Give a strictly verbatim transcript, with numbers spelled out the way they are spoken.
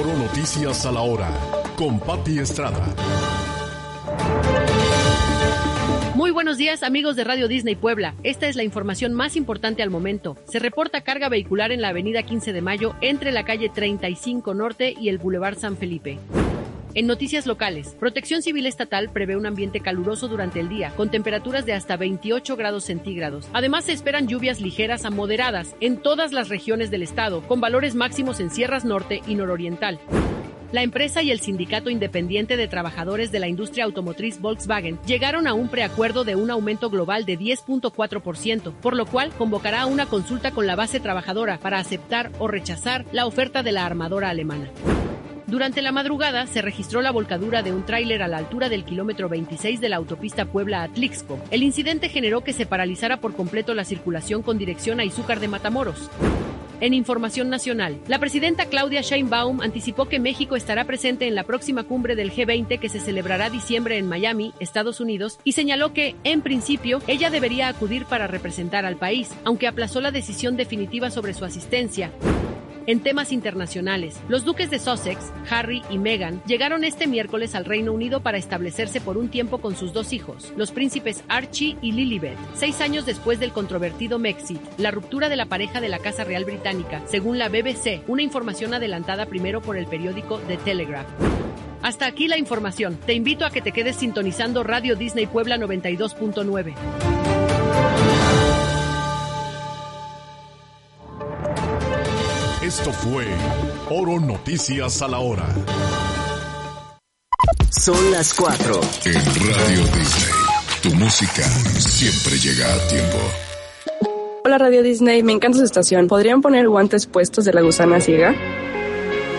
Oro Noticias a la Hora, con Pati Estrada. Muy buenos días, amigos de Radio Disney Puebla. Esta es la información más importante al momento. Se reporta carga vehicular en la avenida quince de mayo entre la calle treinta y cinco Norte y el Boulevard San Felipe. En noticias locales, Protección Civil Estatal prevé un ambiente caluroso durante el día, con temperaturas de hasta veintiocho grados centígrados. Además, se esperan lluvias ligeras a moderadas en todas las regiones del estado, con valores máximos en Sierras Norte y Nororiental. La empresa y el Sindicato Independiente de Trabajadores de la Industria Automotriz Volkswagen llegaron a un preacuerdo de un aumento global de diez punto cuatro por ciento, por lo cual convocará una consulta con la base trabajadora para aceptar o rechazar la oferta de la armadora alemana. Durante la madrugada se registró la volcadura de un tráiler a la altura del kilómetro veintiséis de la autopista Puebla-Atlixco. El incidente generó que se paralizara por completo la circulación con dirección a Izúcar de Matamoros. En información nacional, la presidenta Claudia Sheinbaum anticipó que México estará presente en la próxima cumbre del G veinte que se celebrará diciembre en Miami, Estados Unidos, y señaló que, en principio, ella debería acudir para representar al país, aunque aplazó la decisión definitiva sobre su asistencia. En temas internacionales, los duques de Sussex, Harry y Meghan, llegaron este miércoles al Reino Unido para establecerse por un tiempo con sus dos hijos, los príncipes Archie y Lilibet, seis años después del controvertido Brexit, la ruptura de la pareja de la Casa Real Británica, según la B B C, una información adelantada primero por el periódico The Telegraph. Hasta aquí la información. Te invito a que te quedes sintonizando Radio Disney Puebla noventa y dos punto nueve. Esto fue Oro Noticias a la Hora. Son las cuatro. En Radio Disney, tu música siempre llega a tiempo. Hola Radio Disney, me encanta su estación. ¿Podrían poner guantes puestos de la gusana ciega?